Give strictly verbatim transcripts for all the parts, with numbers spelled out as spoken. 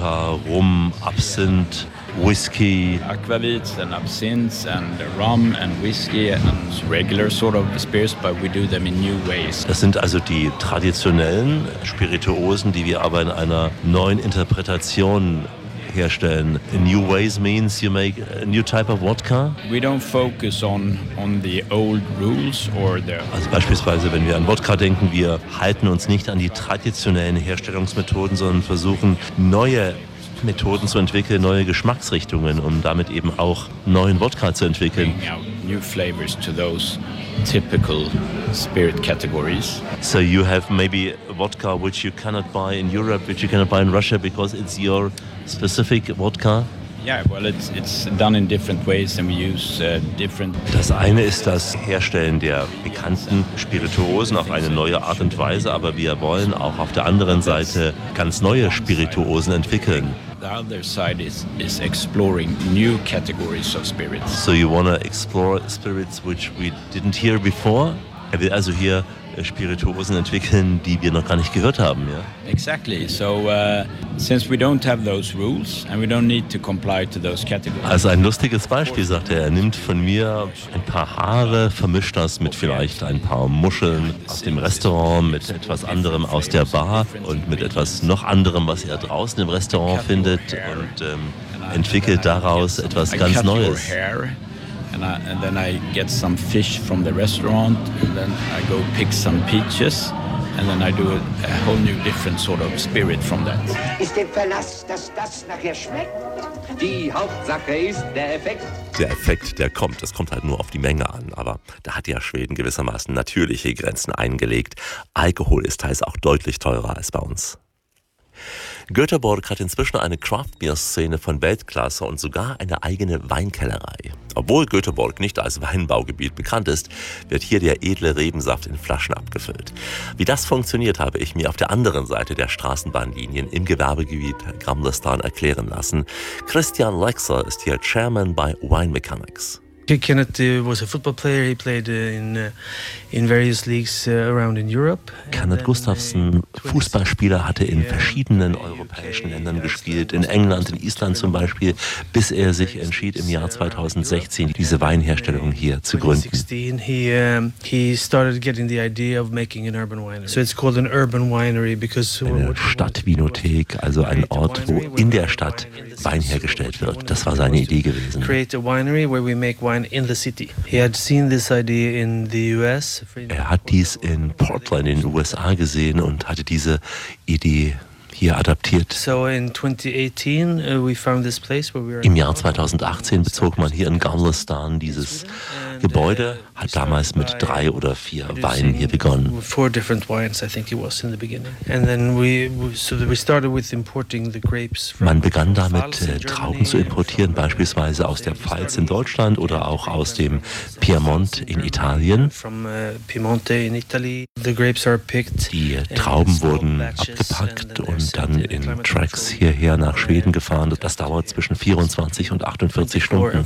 Wodka, Rum, Absinth, Whisky. Aquavits and absinthe and rum and whiskey and regular sort of spirits, but we do them in new ways. Das sind also die traditionellen Spirituosen, die wir aber in einer neuen Interpretation herstellen. In new ways means you make a new type of vodka? We don't focus on on the old rules or the Also beispielsweise, wenn wir an Wodka denken, wir halten uns nicht an die traditionellen Herstellungsmethoden, sondern versuchen neue Methoden zu entwickeln, neue Geschmacksrichtungen, um damit eben auch neuen Wodka zu entwickeln. bring out new flavors to those typical spirit categories. So you have maybe vodka which you cannot buy in Europe, which you cannot buy in Russia because it's your specific vodka? Yeah, well, it's it's done in different ways and we use uh, different. Das eine ist das Herstellen der bekannten Spirituosen auf eine neue Art und Weise, aber wir wollen auch auf der anderen Seite ganz neue Spirituosen entwickeln. The other side is is exploring new categories of spirits. So you want to explore spirits which we didn't hear before? Er will also hier Spirituosen entwickeln, die wir noch gar nicht gehört haben, ja? Exactly. So uh, since we don't have those rules and we don't need to comply to those categories. Also ein lustiges Beispiel, sagt er. Er nimmt von mir ein paar Haare, vermischt das mit vielleicht ein paar Muscheln aus dem Restaurant, mit etwas anderem aus der Bar und mit etwas noch anderem, was er draußen im Restaurant findet und ähm, entwickelt daraus etwas ganz Neues. And, I, and then I get some fish from the restaurant, and then I go pick some peaches, and then I do a, a whole new different sort of spirit from that. Ist dem Verlass, dass das nachher schmeckt? Die Hauptsache ist der Effekt. Der Effekt, der kommt. Es kommt halt nur auf die Menge an. Aber da hat ja Schweden gewissermaßen natürliche Grenzen eingelegt. Alkohol ist teils auch deutlich teurer als bei uns. Göteborg hat inzwischen eine Craft-Bier-Szene von Weltklasse und sogar eine eigene Weinkellerei. Obwohl Göteborg nicht als Weinbaugebiet bekannt ist, wird hier der edle Rebensaft in Flaschen abgefüllt. Wie das funktioniert, habe ich mir auf der anderen Seite der Straßenbahnlinien im Gewerbegebiet Gamlestan erklären lassen. Christian Lexer ist hier Chairman bei Wine Mechanics. Kenneth uh, was a football player. He played uh, in uh, in various leagues uh, around in Europe. Kenneth Gustafsson, Fußballspieler, hatte in verschiedenen europäischen Ländern gespielt, in England, in Island zum Beispiel, bis er sich entschied, im Jahr zweitausendsechzehn diese Weinherstellung hier zu gründen. He um, he started getting the idea of making an urban winery. So it's called an urban winery because eine Stadtvinothek, also ein Ort, wo in der Stadt Wein hergestellt wird. Das war seine Idee gewesen. Create a winery where we make wine in the city. He had seen this idea in the U S. Er hat dies in Portland in den U S A gesehen und hatte diese Idee hier adaptiert. So in twenty eighteen, uh, we found this place where we were. Im Jahr zweitausendachtzehn bezog man hier in Gamlestan dieses Gebäude, hat damals mit drei oder vier Weinen hier begonnen. Four different wines, I think it was in the beginning. And then we so we started with importing the grapes. Man begann damit, äh, Trauben zu importieren, beispielsweise aus der Pfalz in Deutschland oder auch aus dem Piemont in Italien. From uh, Piemonte in Italy, the grapes are picked. Die Trauben wurden abgepackt und dann in Tracks hierher nach Schweden gefahren. Das dauert zwischen vierundzwanzig und achtundvierzig Stunden.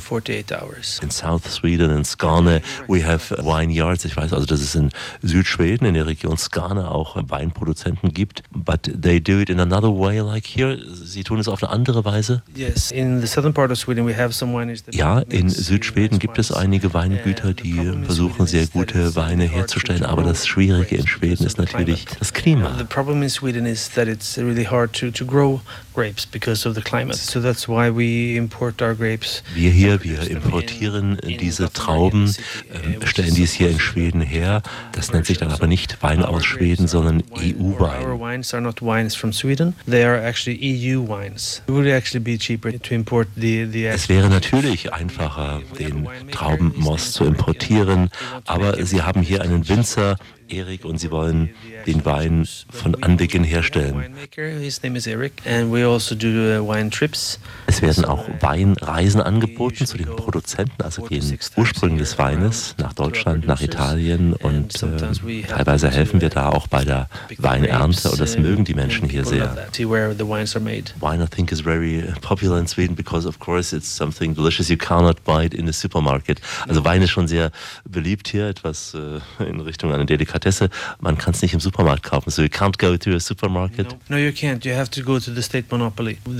In South Sweden, in Skåne, we have wine yards. Ich weiß also, dass es in Südschweden, in der Region Skåne, auch Weinproduzenten gibt. But they do it in another way like here. Sie tun es auf eine andere Weise. Yes, in the southern part of Sweden we have some wineries. Ja, in Südschweden gibt es einige Weingüter, die versuchen, sehr gute Weine herzustellen. Aber das Schwierige in Schweden ist natürlich das Klima. The problem in Sweden is that it's really hard to to grow grapes because of the climate. So that's why we import our grapes. Wir hier, wir importieren diese Trauben, äh, stellen dies hier in Schweden her. Das nennt sich dann aber nicht Wein aus Schweden, sondern E U-Wein. Our wines are not wines from Sweden. They are actually E U wines. It would actually be cheaper to import the the. Es wäre natürlich einfacher, den Traubenmost zu importieren, aber Sie haben hier einen Winzer, Erik, und Sie wollen den Wein von Anbeginn herstellen. Es werden auch Weinreisen angeboten zu den Produzenten, also den Ursprüngen des Weines, nach Deutschland, nach Italien, und äh, teilweise helfen wir da auch bei der Weinernte, und das mögen die Menschen hier sehr. Wine, I think, is very popular in Sweden because, of course, it's something delicious you cannot buy it in a supermarket. Also Wein ist schon sehr beliebt hier, etwas äh, in Richtung einer Delikatesse. Man kann es nicht im Supermarkt kaufen, so you can't go to a supermarket. No, you can't. You have to go to the state monopoly.